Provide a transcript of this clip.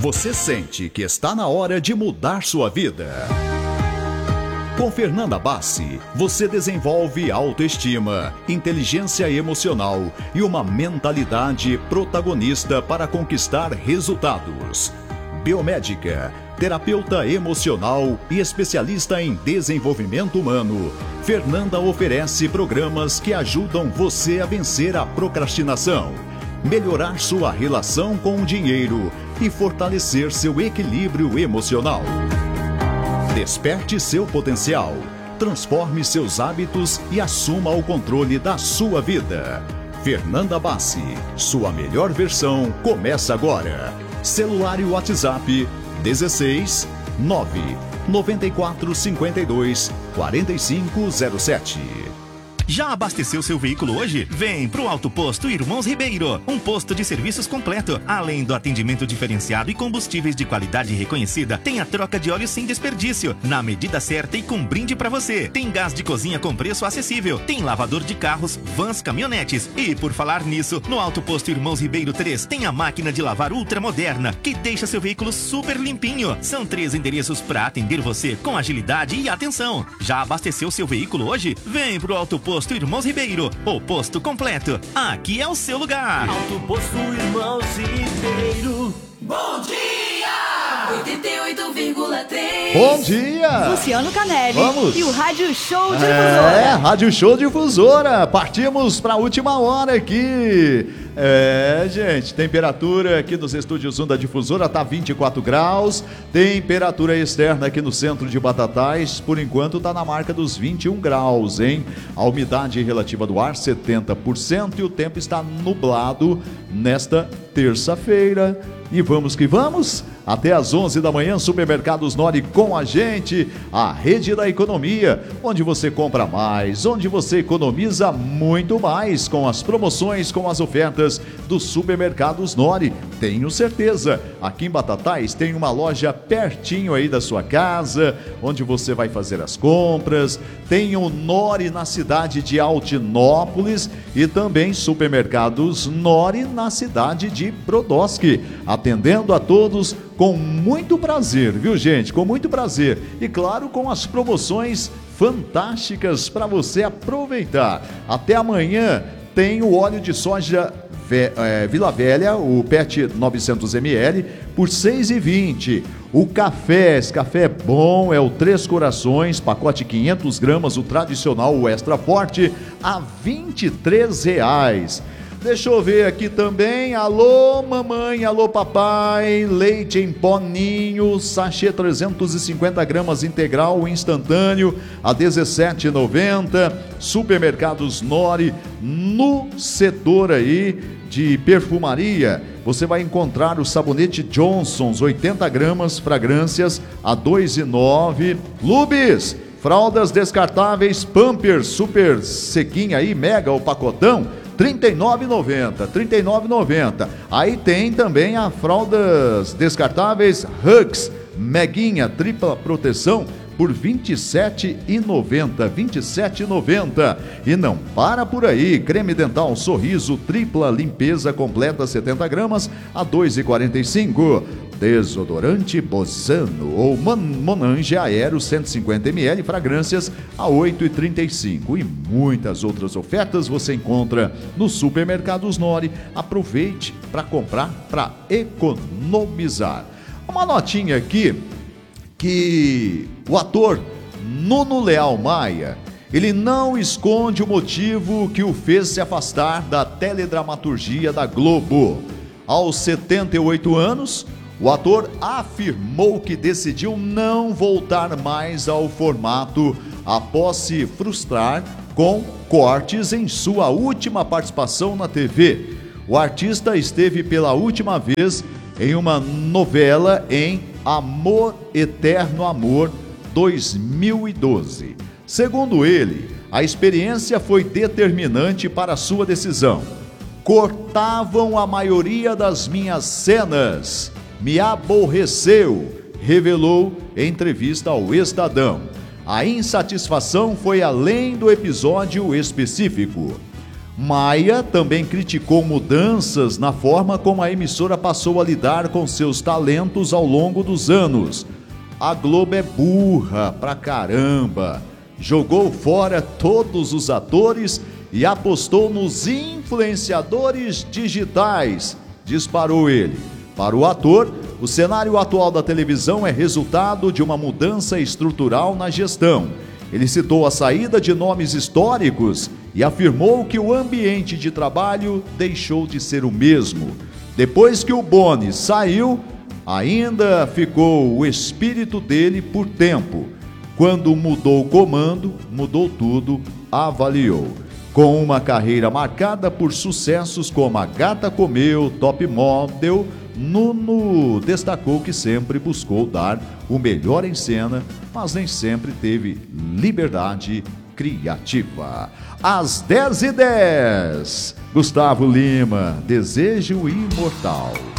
Você sente que está na hora de mudar sua vida? Com Fernanda Bassi, você desenvolve autoestima, inteligência emocional e uma mentalidade protagonista para conquistar resultados. Biomédica, terapeuta emocional e especialista em desenvolvimento humano, Fernanda oferece programas que ajudam você a vencer a procrastinação, melhorar sua relação com o dinheiro e fortalecer seu equilíbrio emocional. Desperte seu potencial, transforme seus hábitos e assuma o controle da sua vida. Fernanda Bassi, sua melhor versão começa agora. Celular e WhatsApp 16 9 94 52 4507. Já abasteceu seu veículo hoje? Vem pro Auto Posto Irmãos Ribeiro, um posto de serviços completo. Além do atendimento diferenciado e combustíveis de qualidade reconhecida, tem a troca de óleo sem desperdício, na medida certa e com brinde pra você. Tem gás de cozinha com preço acessível, tem lavador de carros, vans, caminhonetes. E por falar nisso, no Auto Posto Irmãos Ribeiro 3 tem a máquina de lavar ultramoderna, que deixa seu veículo super limpinho. São 3 endereços pra atender você com agilidade e atenção. Já abasteceu seu veículo hoje? Vem pro Auto Posto Irmãos Ribeiro, o posto completo. Aqui é o seu lugar. Auto Posto Irmãos Ribeiro. Bom dia! 88,3. Bom dia! Luciano Canelli. Vamos. E o Rádio Show Difusora. Rádio Show Difusora. Partimos para a última hora aqui. Gente, temperatura aqui nos estúdios 1 da Difusora tá 24 graus. Temperatura externa aqui no centro de Batatais, por enquanto tá na marca dos 21 graus, hein? A umidade relativa do ar 70% e o tempo está nublado nesta terça-feira. E vamos que vamos, até às 11 da manhã, Supermercados Nori com a gente, a rede da economia, onde você compra mais, onde você economiza muito mais, com as promoções, com as ofertas dos Supermercados Nori. Tenho certeza, aqui em Batatais tem uma loja pertinho aí da sua casa, onde você vai fazer as compras. Tem o Nori na cidade de Altinópolis e também Supermercados Nori na cidade de Brodowski, atendendo a todos com muito prazer, viu gente? Com muito prazer. E claro, com as promoções fantásticas para você aproveitar. Até amanhã tem o óleo de soja Vila Velha, o PET 900ml, por R$ 6,20. O café, esse café é bom, é o Três Corações, pacote 500 gramas, o tradicional, o extra forte, a R$ 23. Deixa eu ver aqui também, alô mamãe, alô papai, leite em pó Ninho, sachê 350 gramas integral instantâneo a R$ 17,90. Supermercados Nori, no setor aí de perfumaria, você vai encontrar o sabonete Johnson's 80 gramas, fragrâncias a R$ 2,09. Lubes, fraldas descartáveis Pampers super sequinha aí, mega o pacotão, R$ 39,90. Aí tem também a fraldas descartáveis Hugs Meguinha tripla proteção por R$ 27,90. E não para por aí, creme dental Sorriso tripla limpeza completa 70 gramas a R$ 2,45. Desodorante Bozano ou Monange Aero 150ml, fragrâncias a R$ 8,35. E muitas outras ofertas você encontra no Supermercados Nori. Aproveite para comprar, para economizar. Uma notinha aqui, que o ator Nuno Leal Maia, ele não esconde o motivo que o fez se afastar da teledramaturgia da Globo. Aos 78 anos, o ator afirmou que decidiu não voltar mais ao formato após se frustrar com cortes em sua última participação na TV. O artista esteve pela última vez em uma novela em Amor, Eterno Amor, 2012. Segundo ele, a experiência foi determinante para sua decisão. Cortavam a maioria das minhas cenas. Me aborreceu, revelou em entrevista ao Estadão. A insatisfação foi além do episódio específico. Maia também criticou mudanças na forma como a emissora passou a lidar com seus talentos ao longo dos anos. A Globo é burra pra caramba. Jogou fora todos os atores e apostou nos influenciadores digitais, disparou ele. Para o ator, o cenário atual da televisão é resultado de uma mudança estrutural na gestão. Ele citou a saída de nomes históricos e afirmou que o ambiente de trabalho deixou de ser o mesmo. Depois que o Boni saiu, ainda ficou o espírito dele por tempo. Quando mudou o comando, mudou tudo, avaliou. Com uma carreira marcada por sucessos como A Gata Comeu, Top Model, Nuno destacou que sempre buscou dar o melhor em cena, mas nem sempre teve liberdade criativa. Às 10h10, Gustavo Lima, Desejo Imortal.